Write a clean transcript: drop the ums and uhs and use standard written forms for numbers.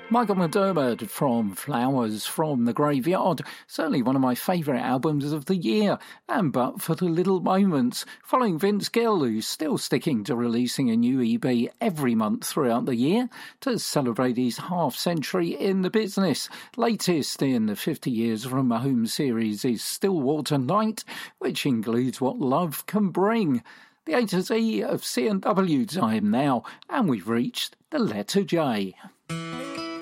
Michael McDermott from Flowers from the Graveyard, certainly one of my favourite albums of the year, and But for the Little Moments, following Vince Gill, who's still sticking to releasing a new EP every month throughout the year to celebrate his half-century in the business. Latest in the 50 Years from Home series is Stillwater Night, which includes What Love Can Bring. The A to Z of C&W time now, and we've reached the letter J.